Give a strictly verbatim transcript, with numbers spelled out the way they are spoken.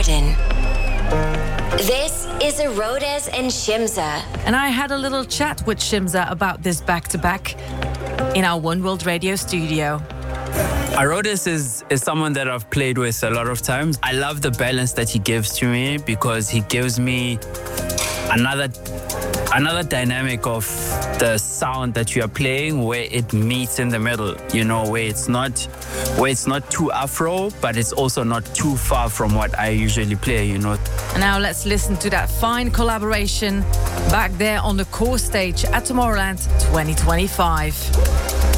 Arden. This is Arodes and Shimza. And I had a little chat with Shimza about this back-to-back in our One World Radio studio. Arodes is, is someone that I've played with a lot of times. I love the balance that he gives to me because he gives me another another dynamic of the sound that you are playing where it meets in the middle, you know, where it's not where it's not too Afro, but it's also not too far from what I usually play, you know. And now let's listen to that fine collaboration back there on the core stage at Tomorrowland twenty twenty-five.